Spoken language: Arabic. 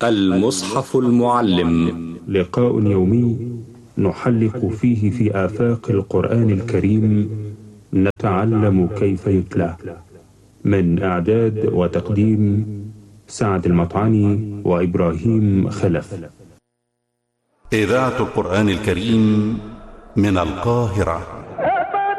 المصحف المعلم، لقاء يومي نحلق فيه في آفاق القرآن الكريم، نتعلم كيف يتلى. من إعداد وتقديم سعد المطعني وإبراهيم خلف. إذاعة القرآن الكريم من القاهرة.